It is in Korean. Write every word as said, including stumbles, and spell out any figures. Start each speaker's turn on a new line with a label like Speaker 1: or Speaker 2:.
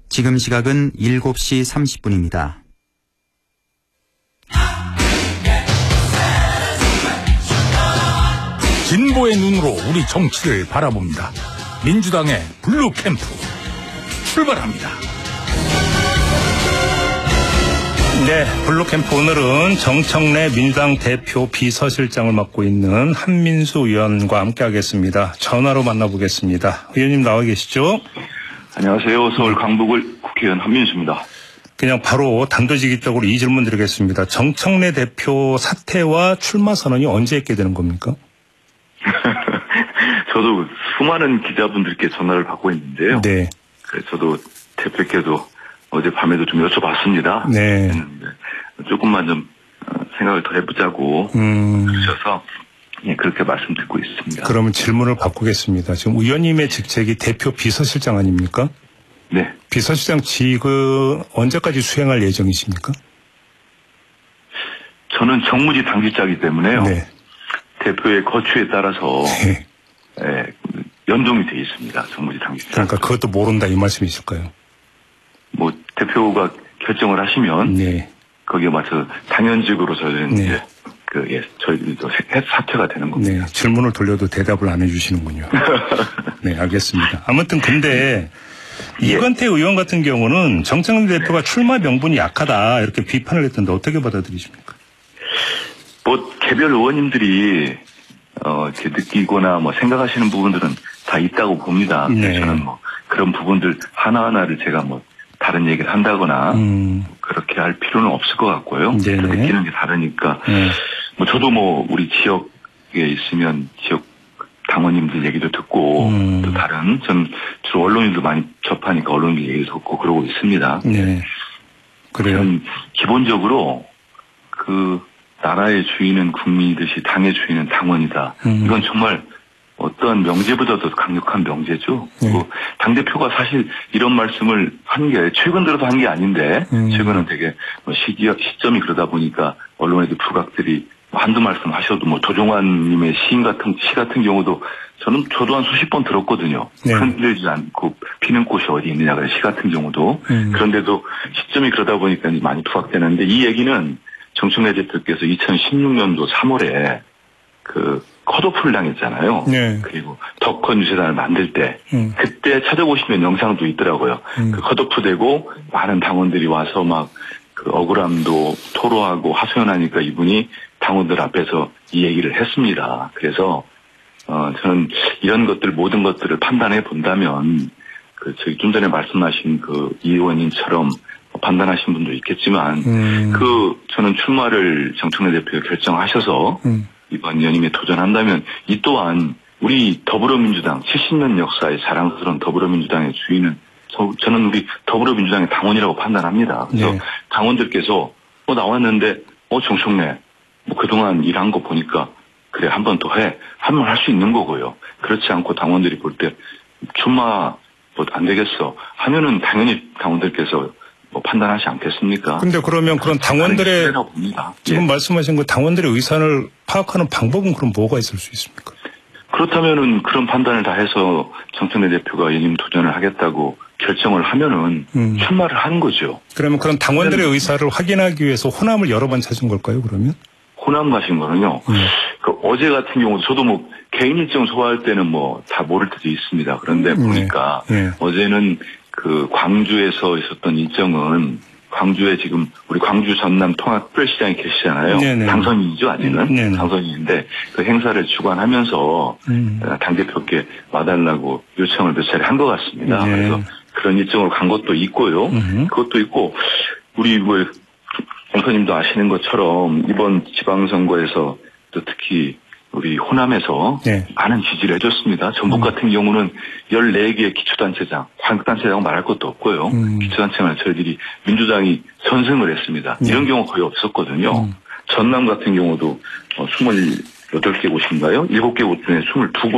Speaker 1: 지금 시각은 일곱 시 삼십 분입니다.
Speaker 2: 진보의 눈으로 우리 정치를 바라봅니다. 민주당의 블루 캠프 출발합니다.
Speaker 3: 네, 블루 캠프 오늘은 정청래 민주당 대표 비서실장을 맡고 있는 한민수 의원과 함께하겠습니다. 전화로 만나보겠습니다. 의원님 나와 계시죠?
Speaker 4: 안녕하세요. 서울 강북을 국회의원 한민수입니다.
Speaker 3: 그냥 바로 단도직입적으로 이 질문 드리겠습니다. 정청래 대표 사퇴와 출마 선언이 언제 있게 되는 겁니까?
Speaker 4: 저도 수많은 기자분들께 전화를 받고 있는데요.
Speaker 3: 네.
Speaker 4: 그래서 저도 대표께도 어제 밤에도 좀 여쭤봤습니다.
Speaker 3: 네.
Speaker 4: 했는데 조금만 좀 생각을 더 해보자고
Speaker 3: 음.
Speaker 4: 그러셔서 예, 그렇게 말씀드리고 있습니다.
Speaker 3: 그러면 질문을 바꾸겠습니다. 지금 의원님의 직책이 대표 비서실장 아닙니까?
Speaker 4: 네.
Speaker 3: 비서실장 직은 언제까지 수행할 예정이십니까?
Speaker 4: 저는 정무지 당직자이기 때문에요.
Speaker 3: 네.
Speaker 4: 대표의 거취에 따라서
Speaker 3: 네.
Speaker 4: 예, 연동이 돼 있습니다. 정무지 당직자.
Speaker 3: 그러니까 그것도 모른다 이 말씀이실까요?
Speaker 4: 뭐 대표가 결정을 하시면
Speaker 3: 네.
Speaker 4: 거기에 맞춰서 당연직으로 저희는
Speaker 3: 네.
Speaker 4: 이제 그 예, 저희들도 사퇴가 되는 겁니다.
Speaker 3: 네, 질문을 돌려도 대답을 안 해주시는군요. 네, 알겠습니다. 아무튼 근데
Speaker 4: 예.
Speaker 3: 이건태 의원 같은 경우는 정청래 대표가 출마 명분이 약하다 이렇게 비판을 했던데 어떻게 받아들이십니까?
Speaker 4: 뭐 개별 의원님들이 어 이렇게 느끼거나 뭐 생각하시는 부분들은 다 있다고 봅니다.
Speaker 3: 네.
Speaker 4: 저는 뭐 그런 부분들 하나하나를 제가 뭐 다른 얘기를 한다거나
Speaker 3: 음.
Speaker 4: 그렇게 할 필요는 없을 것 같고요.
Speaker 3: 네네.
Speaker 4: 느끼는 게 다르니까.
Speaker 3: 네.
Speaker 4: 뭐 저도 뭐 우리 지역에 있으면 지역 당원님들 얘기도 듣고
Speaker 3: 음.
Speaker 4: 또 다른 전 주로 언론인도 많이 접하니까 언론인 얘기도 듣고 그러고 있습니다.
Speaker 3: 네. 그래요.
Speaker 4: 저는 기본적으로 그 나라의 주인은 국민이듯이 당의 주인은 당원이다.
Speaker 3: 음.
Speaker 4: 이건 정말 어떤 명제보다도 강력한 명제죠.
Speaker 3: 네.
Speaker 4: 뭐 당대표가 사실 이런 말씀을 한 게 최근 들어서 한 게 아닌데
Speaker 3: 음.
Speaker 4: 최근은 되게 뭐 시기, 시점이 그러다 보니까 언론에도 부각들이 한두 말씀 하셔도 뭐 조종환님의 시인 같은 시 같은 경우도 저는 저도 한 수십 번 들었거든요.
Speaker 3: 네.
Speaker 4: 흔들지 않고 피는 꽃이 어디 있느냐 그래 시 같은 경우도
Speaker 3: 음.
Speaker 4: 그런데도 시점이 그러다 보니까 많이 부각되는데 이 얘기는 정청래 대표께서 이천십육 년도 삼월에 그 컷오프를 당했잖아요.
Speaker 3: 네.
Speaker 4: 그리고 덕헌 유세단을 만들 때
Speaker 3: 음.
Speaker 4: 그때 찾아보시면 영상도 있더라고요.
Speaker 3: 음.
Speaker 4: 그 컷오프 되고 많은 당원들이 와서 막 그 억울함도 토로하고 하소연하니까 이분이 당원들 앞에서 이 얘기를 했습니다. 그래서 어 저는 이런 것들 모든 것들을 판단해 본다면 그 저희 좀 전에 말씀하신 그 이 의원님처럼 판단하신 분도 있겠지만
Speaker 3: 음.
Speaker 4: 그 저는 출마를 정청래 대표가 결정하셔서
Speaker 3: 음.
Speaker 4: 이번 연임에 도전한다면 이 또한 우리 더불어민주당 칠십 년 역사의 자랑스러운 더불어민주당의 주인은 저, 저는 우리 더불어민주당의 당원이라고 판단합니다. 그래서
Speaker 3: 네.
Speaker 4: 당원들께서 어 나왔는데 어 정청래 뭐 그동안 일한 거 보니까 그래 한 번 더 해 하면 할 수 있는 거고요. 그렇지 않고 당원들이 볼 때 출마 뭐 안 되겠어 하면은 당연히 당원들께서 뭐 판단하지 않겠습니까?
Speaker 3: 근데 그러면 그런 당원들의 지금
Speaker 4: 예.
Speaker 3: 말씀하신 그 당원들의 의사를 파악하는 방법은 그럼 뭐가 있을 수 있습니까?
Speaker 4: 그렇다면은 그런 판단을 다 해서 정청래 대표가 연임 도전을 하겠다고 결정을 하면은
Speaker 3: 음.
Speaker 4: 출마를 하는 거죠.
Speaker 3: 그러면 그런 당원들의 의사를 확인하기 위해서 호남을 여러 번 찾은 걸까요, 그러면?
Speaker 4: 호남 가신 거는요.
Speaker 3: 음.
Speaker 4: 그 어제 같은 경우도 저도 뭐 개인 일정 소화할 때는 뭐 다 모를 때도 있습니다. 그런데
Speaker 3: 음.
Speaker 4: 보니까
Speaker 3: 네.
Speaker 4: 어제는 그 광주에서 있었던 일정은 광주에 지금 우리 광주 전남 통합특별시장이 계시잖아요.
Speaker 3: 네네.
Speaker 4: 당선인이죠 아직은.
Speaker 3: 네네.
Speaker 4: 당선인인데 그 행사를 주관하면서
Speaker 3: 음.
Speaker 4: 당대표께 와달라고 요청을 몇 차례 한 것 같습니다.
Speaker 3: 네.
Speaker 4: 그래서 그런 일정으로 간 것도 있고요.
Speaker 3: 음흠.
Speaker 4: 그것도 있고 우리 뭐 원서님도 아시는 것처럼 이번 지방선거에서 또 특히 우리 호남에서
Speaker 3: 네.
Speaker 4: 많은 지지를 해줬습니다. 전북
Speaker 3: 음.
Speaker 4: 같은 경우는 열네 개의 기초단체장, 광역단체장은 말할 것도 없고요.
Speaker 3: 음.
Speaker 4: 기초단체만 저희들이 민주당이 선승을 했습니다.
Speaker 3: 네.
Speaker 4: 이런 경우 거의 없었거든요.
Speaker 3: 음.
Speaker 4: 전남 같은 경우도 스물여덟 개 곳인가요? 일곱 개 곳 중에 스물두 곳